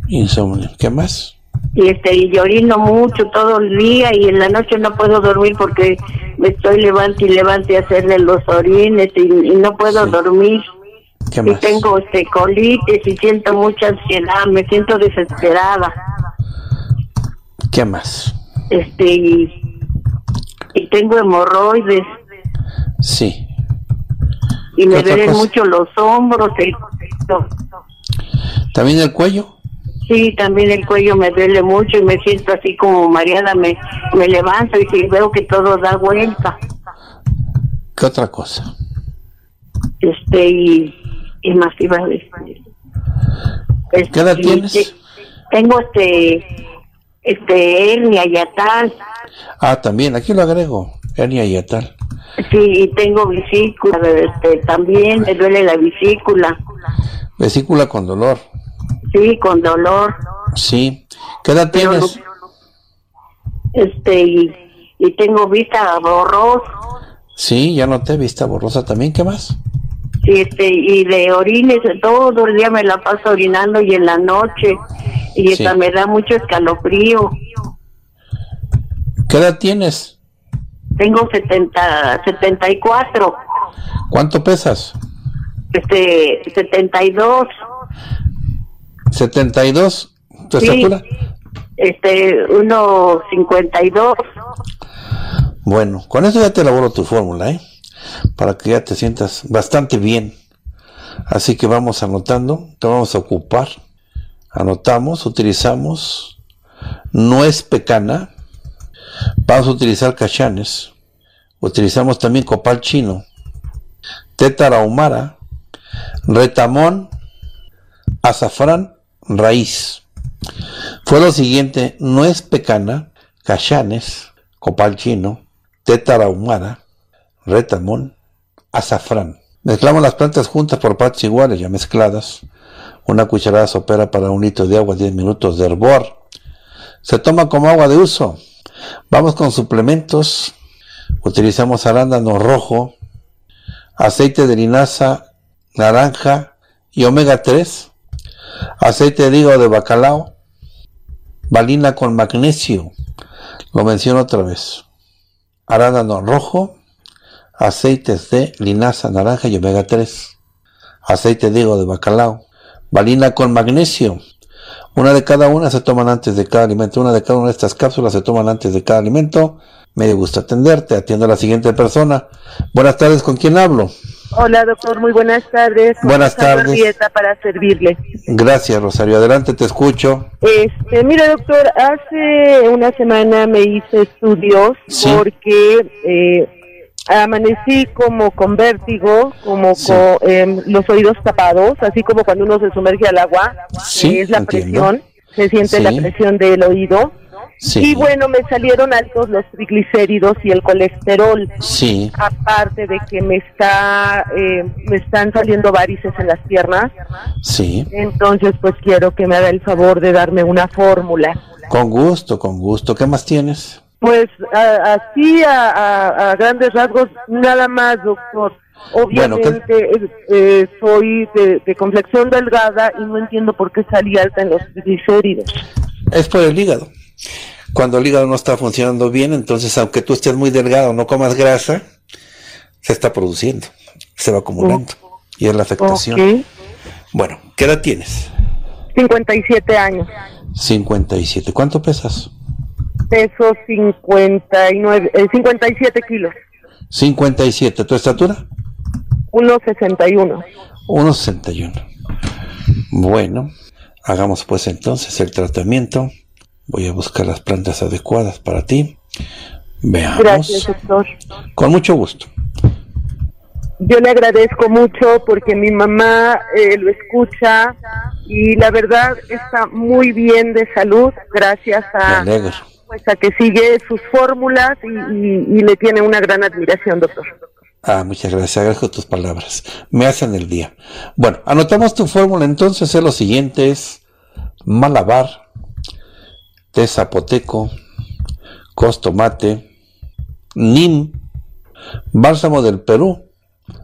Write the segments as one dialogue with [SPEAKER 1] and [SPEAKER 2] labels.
[SPEAKER 1] Insomnio. ¿Qué más?
[SPEAKER 2] Y yo orino mucho todo el día y en la noche no puedo dormir porque me estoy levante a hacerle los orines y no puedo dormir.
[SPEAKER 1] ¿Qué más?
[SPEAKER 2] Y tengo colitis y siento mucha ansiedad, me siento desesperada.
[SPEAKER 1] ¿Qué más?
[SPEAKER 2] Y tengo hemorroides.
[SPEAKER 1] Sí.
[SPEAKER 2] Y me duelen mucho los hombros,
[SPEAKER 1] ¿También el cuello?
[SPEAKER 2] Sí, también el cuello me duele mucho y me siento así como mareada, me levanto y si veo que todo da vuelta.
[SPEAKER 1] ¿Qué otra cosa?
[SPEAKER 2] Y más iba a decir.
[SPEAKER 1] ¿Qué edad tienes?
[SPEAKER 2] Tengo hernia yatal.
[SPEAKER 1] También, aquí lo agrego, hernia yatal.
[SPEAKER 2] Sí, y tengo vesícula, también me duele la vesícula.
[SPEAKER 1] Vesícula con dolor.
[SPEAKER 2] Sí, con dolor.
[SPEAKER 1] Sí. ¿Qué edad tienes?
[SPEAKER 2] Y tengo vista borrosa.
[SPEAKER 1] Sí, ya noté vista borrosa también. ¿Qué más?
[SPEAKER 2] Sí, y de orines, todo el día me la paso orinando y en la noche. Y
[SPEAKER 1] sí.
[SPEAKER 2] Me da mucho escalofrío.
[SPEAKER 1] ¿Qué edad tienes?
[SPEAKER 2] Tengo 74.
[SPEAKER 1] ¿Cuánto pesas?
[SPEAKER 2] 72.
[SPEAKER 1] 72. ¿Tu estatura?
[SPEAKER 2] 1.52.
[SPEAKER 1] Bueno, con eso ya te elaboro tu fórmula, para que ya te sientas bastante bien. Así que vamos anotando, te vamos a ocupar. Anotamos, utilizamos nuez pecana, vamos a utilizar cachanes, utilizamos también copal chino, té tarahumara, retamón, azafrán, raíz. Fue lo siguiente: nuez pecana, cachanes, copal chino, té tarahumara, retamón, azafrán. Mezclamos las plantas juntas por partes iguales, ya mezcladas. Una cucharada sopera para 1 litro de agua, 10 minutos de hervor. Se toma como agua de uso. Vamos con suplementos. Utilizamos arándano rojo, aceite de linaza, naranja y omega 3, aceite de hígado de bacalao, valina con magnesio. Lo menciono otra vez. Arándano rojo, aceites de linaza, naranja y omega 3, aceite de hígado de bacalao, valina con magnesio. Una de cada una se toman antes de cada alimento. Una de cada una de estas cápsulas se toman antes de cada alimento. Me gusta atenderte. Atiendo a la siguiente persona. Buenas tardes, ¿con quién hablo?
[SPEAKER 3] Hola, doctor, muy buenas tardes.
[SPEAKER 1] Buenas tardes.
[SPEAKER 3] Dieta para servirle.
[SPEAKER 1] Gracias, Rosario. Adelante, te escucho.
[SPEAKER 3] Mire, doctor, hace una semana me hice estudios, ¿sí? Porque amanecí como con vértigo, como sí, con los oídos tapados, así como cuando uno se sumerge al agua,
[SPEAKER 1] sí,
[SPEAKER 3] es la presión, se siente sí, la presión del oído. Sí. Y bueno, me salieron altos los triglicéridos y el colesterol.
[SPEAKER 1] Sí.
[SPEAKER 3] Aparte de que me están saliendo varices en las piernas.
[SPEAKER 1] Sí.
[SPEAKER 3] Entonces, pues quiero que me haga el favor de darme una fórmula.
[SPEAKER 1] Con gusto, con gusto. ¿Qué más tienes?
[SPEAKER 3] Pues así a grandes rasgos, nada más, doctor. Obviamente bueno, soy de complexión delgada y no entiendo por qué salí alta en los triglicéridos.
[SPEAKER 1] Es por el hígado. Cuando el hígado no está funcionando bien, entonces aunque tú estés muy delgado, no comas grasa, se está produciendo, se va acumulando, y es la afectación.
[SPEAKER 3] Okay.
[SPEAKER 1] Bueno, ¿qué edad tienes?
[SPEAKER 3] 57 años.
[SPEAKER 1] 57. ¿Cuánto pesas?
[SPEAKER 3] Peso 57 kilos.
[SPEAKER 1] 57. ¿Tu estatura?
[SPEAKER 3] 1.61.
[SPEAKER 1] 1.61. Bueno, hagamos pues entonces el tratamiento. Voy a buscar las plantas adecuadas para ti. Veamos.
[SPEAKER 3] Gracias, doctor.
[SPEAKER 1] Con mucho gusto.
[SPEAKER 3] Yo le agradezco mucho porque mi mamá lo escucha y la verdad está muy bien de salud gracias a que sigue sus fórmulas y le tiene una gran admiración, doctor.
[SPEAKER 1] Muchas gracias, agradezco tus palabras. Me hacen el día. Bueno, anotamos tu fórmula entonces. Es lo siguiente: es malabar, té zapoteco, costomate, nim, bálsamo del Perú,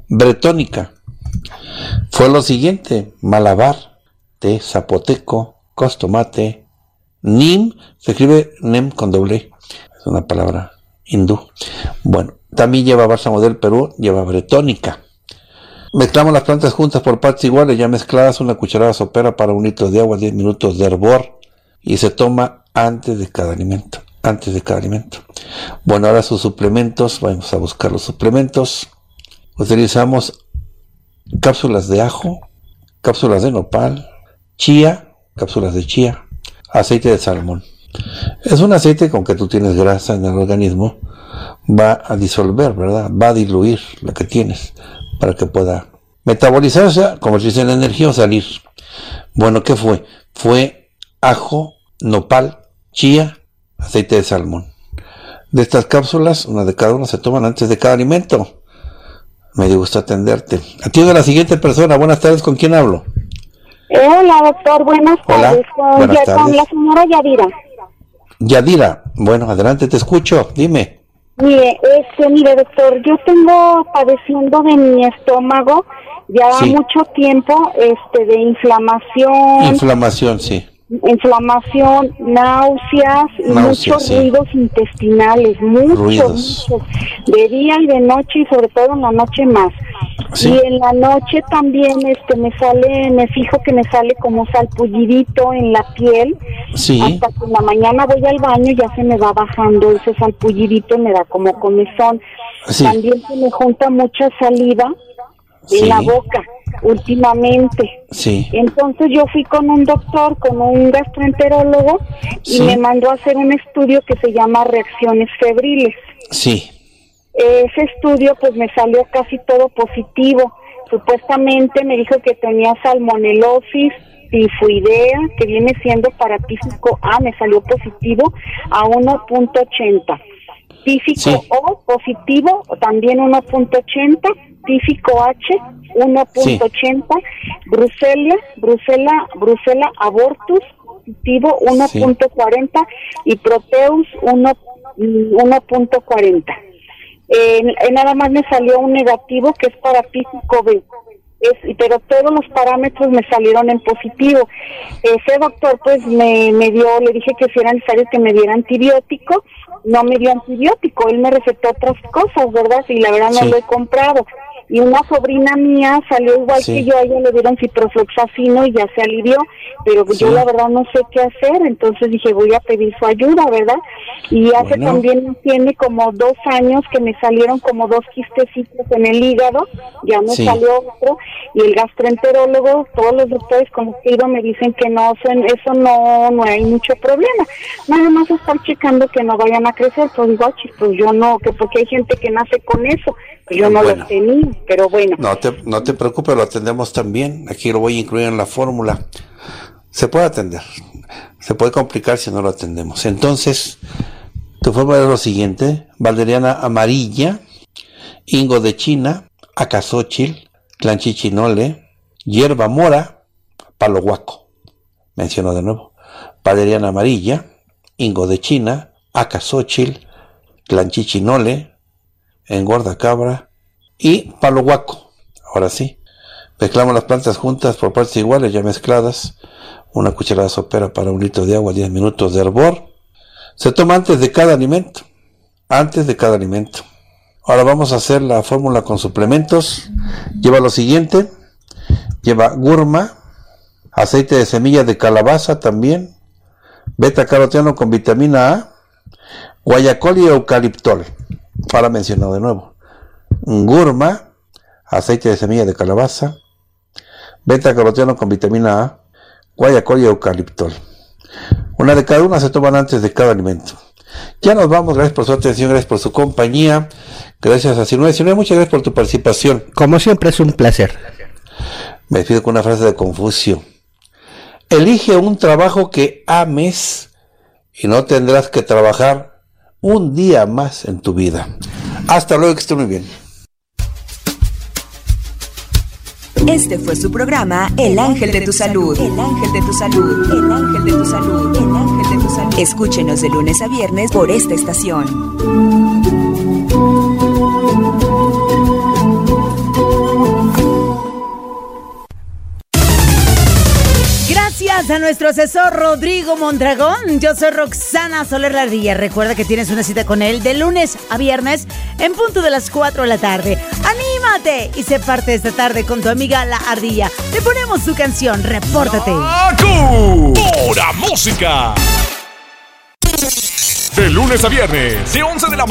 [SPEAKER 1] bretónica. Fue lo siguiente: malabar, té zapoteco, Costomate, Neem, se escribe Neem con doble, es una palabra hindú. Bueno, también lleva bálsamo del Perú, lleva bretónica. Mezclamos las plantas juntas por partes iguales, ya mezcladas, una cucharada sopera para 1 litro de agua, 10 minutos de hervor, y se toma antes de cada alimento. Bueno, ahora sus suplementos, vamos a buscar los suplementos. Utilizamos cápsulas de ajo, cápsulas de nopal, chía, cápsulas de chía, aceite de salmón. Es un aceite con que tú tienes grasa en el organismo, va a disolver, ¿verdad? Va a diluir lo que tienes para que pueda metabolizarse, convertirse en energía o salir. Bueno, ¿qué fue? Fue ajo, nopal, chía, aceite de salmón. De estas cápsulas, una de cada una se toman antes de cada alimento. Me dio gusto atenderte. Atiendo a la siguiente persona. Buenas tardes, ¿con quién hablo?
[SPEAKER 4] Hola, doctor, buenas tardes. Con la señora Yadira.
[SPEAKER 1] Yadira, bueno, adelante, te escucho, dime.
[SPEAKER 4] Mire, doctor, yo tengo padeciendo de mi estómago ya mucho tiempo, de inflamación.
[SPEAKER 1] Inflamación, sí.
[SPEAKER 4] Inflamación, náuseas y muchos ruidos intestinales, muchos, de día y de noche, y sobre todo en la noche más. Sí. Y en la noche también me fijo que me sale como salpullidito en la piel.
[SPEAKER 1] Sí.
[SPEAKER 4] Hasta que en la mañana voy al baño y ya se me va bajando ese salpullidito, me da como comezón. Sí. También se me junta mucha saliva en la boca últimamente.
[SPEAKER 1] Sí.
[SPEAKER 4] Entonces yo fui con un doctor, con un gastroenterólogo, y me mandó a hacer un estudio que se llama reacciones febriles.
[SPEAKER 1] Sí.
[SPEAKER 4] Ese estudio pues me salió casi todo positivo. Supuestamente me dijo que tenía salmonelosis tifoidea, que viene siendo para tífico A, me salió positivo a 1.80. Tífico O positivo, también 1.80, tífico H 1.80, Brucella abortus positivo 1.40 y Proteus 1.40. Nada más me salió un negativo que es para tífico B. Pero todos los parámetros me salieron en positivo. Ese doctor pues me dio, le dije que si era necesario que me diera antibiótico, no me dio antibiótico, él me recetó otras cosas, ¿verdad? Y la verdad no lo he comprado. Y una sobrina mía salió igual que yo, a ella le dieron ciprofloxacino y ya se alivió, pero yo la verdad no sé qué hacer, entonces dije voy a pedir su ayuda, ¿verdad? Y hace también tiene como 2 años que me salieron como 2 quistecitos en el hígado, ya me salió otro, y el gastroenterólogo, todos los doctores con los que he ido me dicen que no, eso no hay mucho problema, nada más estar checando que no vayan a crecer. Pues digo, pues yo no, que porque hay gente que nace con eso, pues yo no lo tenía. Pero bueno.
[SPEAKER 1] No te preocupes, lo atendemos también. Aquí lo voy a incluir en la fórmula. Se puede atender. Se puede complicar si no lo atendemos. Entonces, tu fórmula es lo siguiente: valeriana amarilla, hingo de China, acazóchil, tlanchichinole, hierba mora, palo huaco. Menciono de nuevo: valeriana amarilla, hingo de China, acazóchil, tlanchichinole, engorda cabra y palo huaco. Ahora sí, mezclamos las plantas juntas por partes iguales, ya mezcladas, una cucharada sopera para 1 litro de agua, 10 minutos de hervor. Se toma antes de cada alimento. Ahora vamos a hacer la fórmula con suplementos. Lleva lo siguiente: lleva gurma, aceite de semilla de calabaza también, beta caroteno con vitamina A, guayacol y eucaliptol, para mencionar de nuevo: gurma, aceite de semilla de calabaza, beta caroteno con vitamina A, guayacol y eucaliptol. Una de cada una se toman antes de cada alimento. Ya nos vamos, gracias por su atención, gracias por su compañía, gracias a Sinue, muchas gracias por tu participación.
[SPEAKER 5] Como siempre es un placer.
[SPEAKER 1] Me despido con una frase de Confucio: elige un trabajo que ames y no tendrás que trabajar un día más en tu vida. Hasta luego, que esté muy bien.
[SPEAKER 6] Este fue su programa El Ángel de tu Salud. El Ángel de tu Salud. El Ángel de tu Salud. El Ángel de tu Salud. Escúchenos de lunes a viernes por esta estación. Gracias
[SPEAKER 5] a nuestro asesor Rodrigo Mondragón. Yo soy Roxana Soler La Ardilla. Recuerda que tienes una cita con él de lunes a viernes en punto de las 4 de la tarde. ¡Anímate! Y sé parte de esta tarde con tu amiga La Ardilla. Le ponemos tu canción, Repórtate.
[SPEAKER 7] ¡Pura música! De lunes a viernes, de 11 de la